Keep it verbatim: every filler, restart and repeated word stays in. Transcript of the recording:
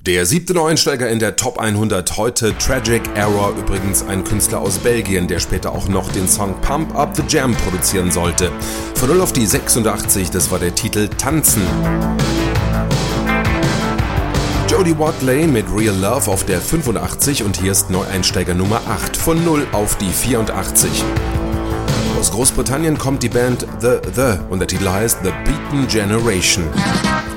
Der siebte Neueinsteiger in der Top hundert heute, Tragic Error, übrigens ein Künstler aus Belgien, der später auch noch den Song Pump Up the Jam produzieren sollte. Von null auf die sechsundachtzig, das war der Titel Tanzen. Jodie Watley mit Real Love auf der fünfundachtzig und hier ist Neueinsteiger Nummer acht, von null auf die vierundachtzig. Aus Großbritannien kommt die Band The The und der Titel heißt The Beaten Generation.